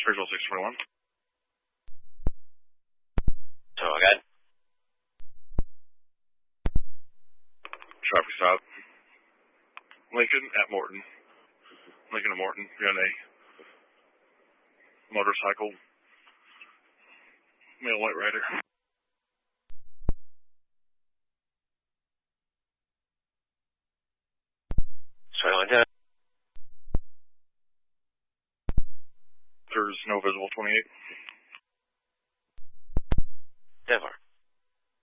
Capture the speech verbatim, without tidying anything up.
Spiritual six twenty-one. So, again? Traffic stop. Lincoln at Morton. Lincoln at Morton. You're on a motorcycle. Male white rider. Sorry, Lincoln. There's no visible twenty-eight.